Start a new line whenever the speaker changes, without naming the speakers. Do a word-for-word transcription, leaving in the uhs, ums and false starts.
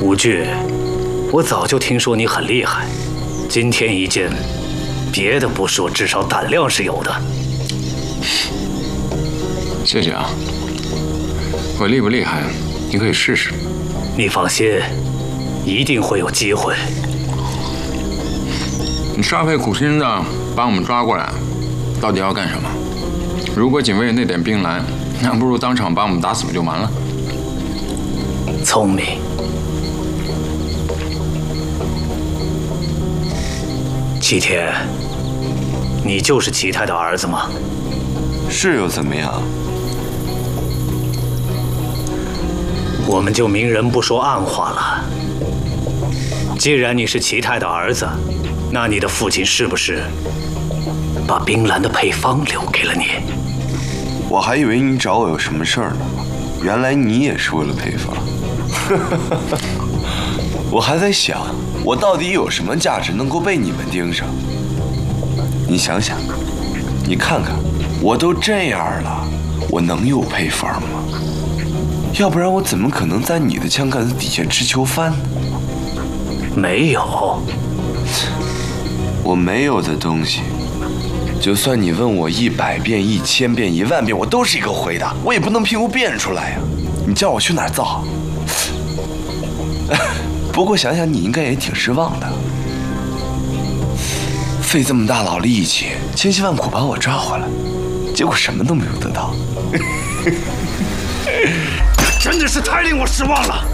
吴惧，我早就听说你很厉害，今天一见，别的不说，至少胆量是有的。
谢谢啊。我厉不厉害，你可以试试。
你放心，一定会有机会。
你煞费苦心的把我们抓过来，到底要干什么？如果仅为那点兵来，那不如当场把我们打死不就完了？
聪明。齐天，你就是齐泰的儿子吗？
是又怎么样？
我们就明人不说暗话了。既然你是齐泰的儿子，那你的父亲是不是把冰兰的配方留给了你？
我还以为你找我有什么事儿呢，原来你也是为了配方。我还在想，我到底有什么价值能够被你们盯上？你想想，你看看，我都这样了，我能有配方吗？要不然我怎么可能在你的枪杆子底下吃囚犯呢？
没有。
我没有的东西，就算你问我一百遍、一千遍、一万遍，我都是一个回答，我也不能凭空变出来呀。你叫我去哪儿造？不过想想你应该也挺失望的，费这么大老力气，千辛万苦把我抓回来，结果什么都没有得到。
真的是太令我失望了。